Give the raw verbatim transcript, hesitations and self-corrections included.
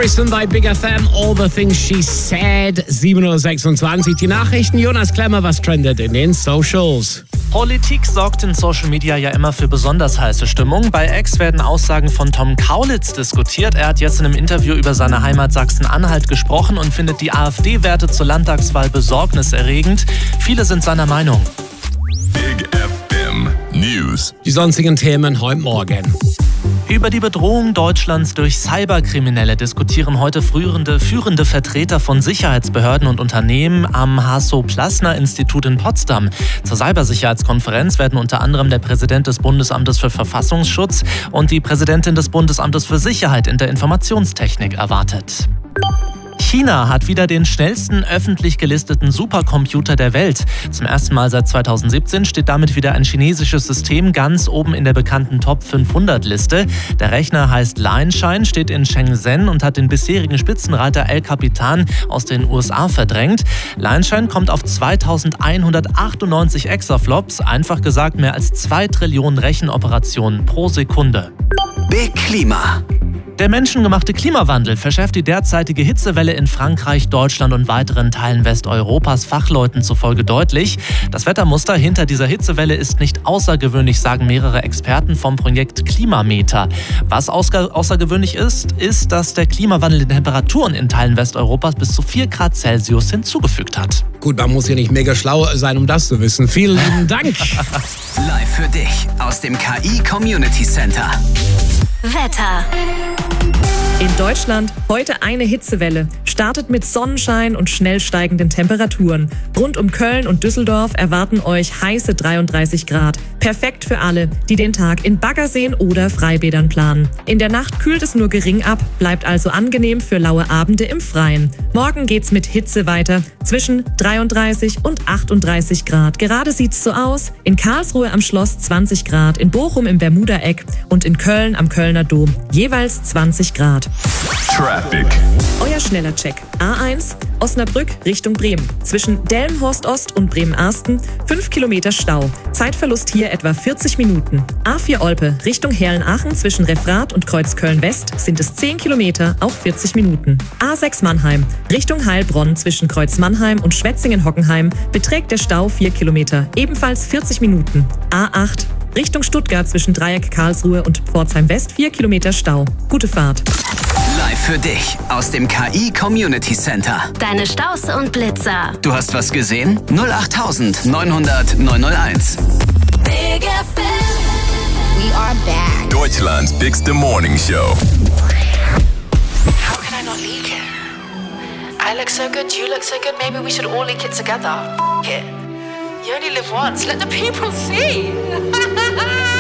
Morrison bei Big F M, All the Things She Said, sieben Uhr sechsundzwanzig. Die Nachrichten, Jonas Klemmer, was trendet in den Socials? Politik sorgt in Social Media ja immer für besonders heiße Stimmung. Bei X werden Aussagen von Tom Kaulitz diskutiert. Er hat jetzt in einem Interview über seine Heimat Sachsen-Anhalt gesprochen und findet die AfD-Werte zur Landtagswahl besorgniserregend. Viele sind seiner Meinung. Big F M News. Die sonstigen Themen heute Morgen. Über die Bedrohung Deutschlands durch Cyberkriminelle diskutieren heute führende, führende Vertreter von Sicherheitsbehörden und Unternehmen am Hasso-Plassner-Institut in Potsdam. Zur Cybersicherheitskonferenz werden unter anderem der Präsident des Bundesamtes für Verfassungsschutz und die Präsidentin des Bundesamtes für Sicherheit in der Informationstechnik erwartet. China hat wieder den schnellsten öffentlich gelisteten Supercomputer der Welt. Zum ersten Mal seit zweitausendsiebzehn steht damit wieder ein chinesisches System ganz oben in der bekannten Top fünfhundert Liste. Der Rechner heißt Lionshin, steht in Shenzhen und hat den bisherigen Spitzenreiter El Capitan aus den U S A verdrängt. Lionshin kommt auf zweitausendeinhundertachtundneunzig Exaflops, einfach gesagt mehr als zwei Trillionen Rechenoperationen pro Sekunde. Big Klima. Der menschengemachte Klimawandel verschärft die derzeitige Hitzewelle in Frankreich, Deutschland und weiteren Teilen Westeuropas Fachleuten zufolge deutlich. Das Wettermuster hinter dieser Hitzewelle ist nicht außergewöhnlich, sagen mehrere Experten vom Projekt Klimameter. Was außergewöhnlich ist, ist, dass der Klimawandel den Temperaturen in Teilen Westeuropas bis zu vier Grad Celsius hinzugefügt hat. Gut, man muss ja nicht mega schlau sein, um das zu wissen. Vielen lieben Dank. Live für dich aus dem K I Community Center. Wetter. In Deutschland heute eine Hitzewelle. Startet mit Sonnenschein und schnell steigenden Temperaturen. Rund um Köln und Düsseldorf erwarten euch heiße dreiunddreißig Grad. Perfekt für alle, die den Tag in Baggerseen oder Freibädern planen. In der Nacht kühlt es nur gering ab, bleibt also angenehm für laue Abende im Freien. Morgen geht's mit Hitze weiter, zwischen dreiunddreißig und achtunddreißig Grad. Gerade sieht's so aus. In Karlsruhe am Schloss zwanzig Grad, in Bochum im Bermuda-Eck und in Köln am Kölner Dom jeweils zwanzig Grad. Traffic. Euer schneller Check. A eins, Osnabrück Richtung Bremen. Zwischen Delmenhorst Ost und Bremen-Arsten fünf Kilometer Stau. Zeitverlust hier etwa vierzig Minuten. A vier Olpe Richtung Herlen-Aachen zwischen Refrath und Kreuzköln-West sind es zehn Kilometer, auch vierzig Minuten. A sechs Mannheim Richtung Heilbronn zwischen Kreuz-Mannheim und Schwetzingen-Hockenheim beträgt der Stau vier Kilometer, ebenfalls vierzig Minuten. A acht Richtung Stuttgart zwischen Dreieck Karlsruhe und Pforzheim West vier Kilometer Stau. Gute Fahrt. Live für dich aus dem K I Community Center. Deine Staus und Blitzer. Du hast was gesehen? null acht neunhundert neunhunderteins. Big F M. We are back. Deutschland's biggest morning show. How can I not leak it? I look so good, you look so good, maybe we should all leak it together. F- it. You only live once, let the people see.